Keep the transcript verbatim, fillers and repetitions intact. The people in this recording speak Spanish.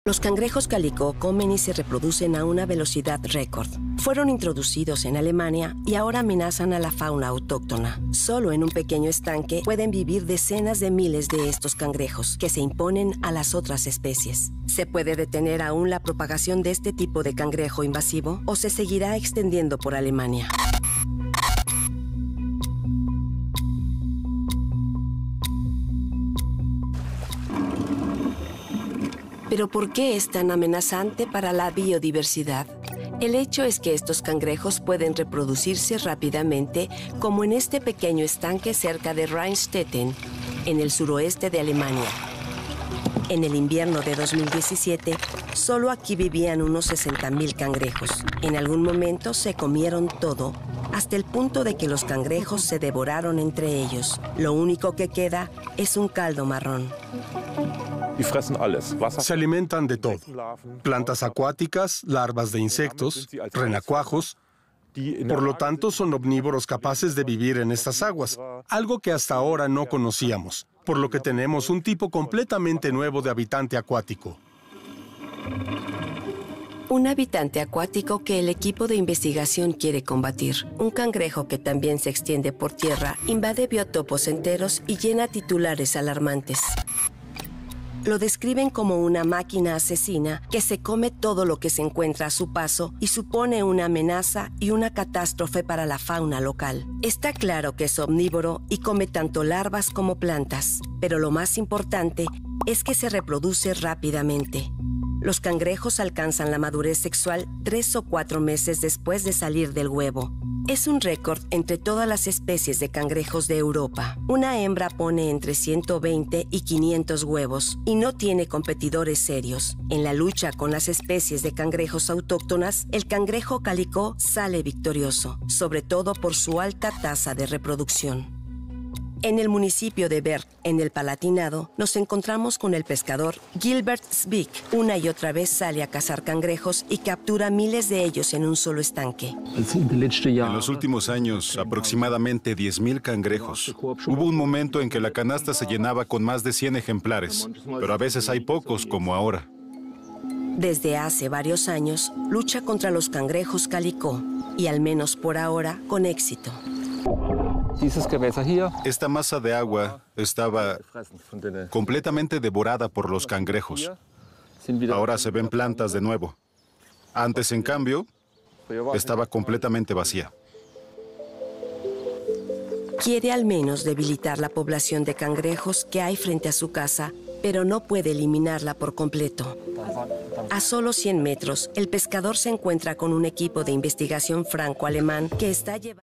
Los cangrejos calicó comen y se reproducen a una velocidad récord. Fueron introducidos en Alemania y ahora amenazan a la fauna autóctona. Solo en un pequeño estanque pueden vivir decenas de miles de estos cangrejos, que se imponen a las otras especies. ¿Se puede detener aún la propagación de este tipo de cangrejo invasivo o se seguirá extendiendo por Alemania? ¿Pero por qué es tan amenazante para la biodiversidad? El hecho es que estos cangrejos pueden reproducirse rápidamente, como en este pequeño estanque cerca de Rheinstetten, en el suroeste de Alemania. En el invierno de dos mil diecisiete, solo aquí vivían unos sesenta mil cangrejos. En algún momento se comieron todo, hasta el punto de que los cangrejos se devoraron entre ellos. Lo único que queda es un caldo marrón. Se alimentan de todo: plantas acuáticas, larvas de insectos, renacuajos. Por lo tanto, son omnívoros capaces de vivir en estas aguas, algo que hasta ahora no conocíamos, por lo que tenemos un tipo completamente nuevo de habitante acuático. Un habitante acuático que el equipo de investigación quiere combatir. Un cangrejo que también se extiende por tierra, invade biotopos enteros y llena titulares alarmantes. Lo describen como una máquina asesina que se come todo lo que se encuentra a su paso y supone una amenaza y una catástrofe para la fauna local. Está claro que es omnívoro y come tanto larvas como plantas, pero lo más importante es que se reproduce rápidamente. Los cangrejos alcanzan la madurez sexual tres o cuatro meses después de salir del huevo. Es un récord entre todas las especies de cangrejos de Europa. Una hembra pone entre ciento veinte y quinientos huevos y no tiene competidores serios. En la lucha con las especies de cangrejos autóctonas, el cangrejo calicó sale victorioso, sobre todo por su alta tasa de reproducción. En el municipio de Berg, en el Palatinado, nos encontramos con el pescador Gilbert Zwick. Una y otra vez sale a cazar cangrejos y captura miles de ellos en un solo estanque. En los últimos años, aproximadamente diez mil cangrejos. Hubo un momento en que la canasta se llenaba con más de cien ejemplares, pero a veces hay pocos, como ahora. Desde hace varios años, lucha contra los cangrejos calicó, y al menos por ahora, con éxito. Esta masa de agua estaba completamente devorada por los cangrejos. Ahora se ven plantas de nuevo. Antes, en cambio, estaba completamente vacía. Quiere al menos debilitar la población de cangrejos que hay frente a su casa, pero no puede eliminarla por completo. A solo cien metros, el pescador se encuentra con un equipo de investigación franco-alemán que está llevando...